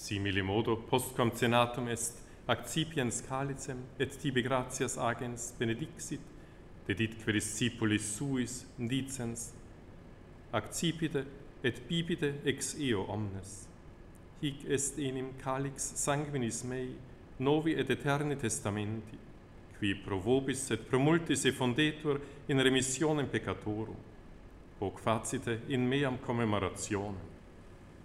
Simile modo postquam cenatum est accipiens calicem et tibi gratias agens benedixit, deditque discipulis suis dicens, accipite et bibite ex eo omnes. Hic est enim calix sanguinis mei, novi et eterni testamenti, qui pro vobis et pro multis effundetur in remissionem peccatorum, hoc facite in meam commemorationem.